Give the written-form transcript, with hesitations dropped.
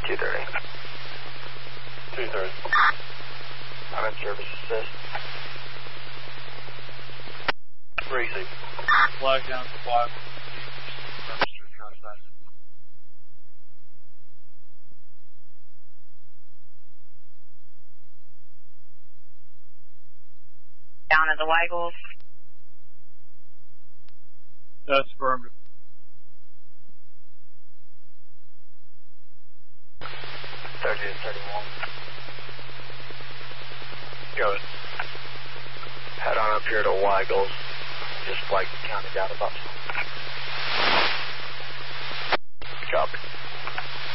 230. 230. I'm in service assist. Receive. Flag down for 5. Down at the Weigels. That's affirmative. 30 to 31. Got it. Head on up here to Weigels. Just flag the county down about. Copy.